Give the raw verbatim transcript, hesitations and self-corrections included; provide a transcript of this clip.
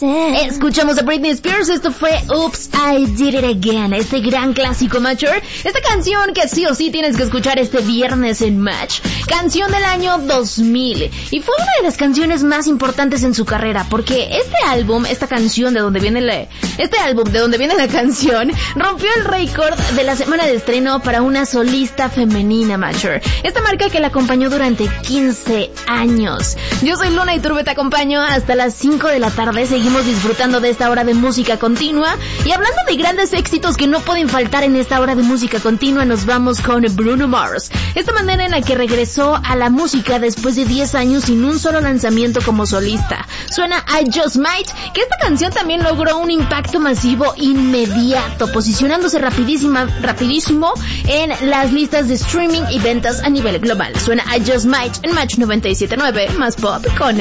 Escuchamos a Britney Spears, esto fue Oops, I Did It Again, este gran clásico Mature, esta canción que sí o sí tienes que escuchar este viernes en Match, canción del año dos mil, y fue una de las canciones más importantes en su carrera, porque este álbum, esta canción de donde viene la, este álbum de donde viene la canción, rompió el récord de la semana de estreno para una solista femenina Mature, esta marca que la acompañó durante quince años. Yo soy Luna Iturbe, te acompaño hasta las cinco de la tarde, seguimos disfrutando de esta hora de música continua, y hablando de grandes éxitos que no pueden faltar en esta hora de música continua, nos vamos con Bruno Mars, esta manera en la que regresó a la música después de diez años sin un solo lanzamiento como solista. Suena I Just Might, que esta canción también logró un impacto masivo inmediato, posicionándose rapidísima, rapidísimo en las listas de streaming y ventas a nivel global. Suena I Just Might en Match noventa y siete punto nueve, más pop con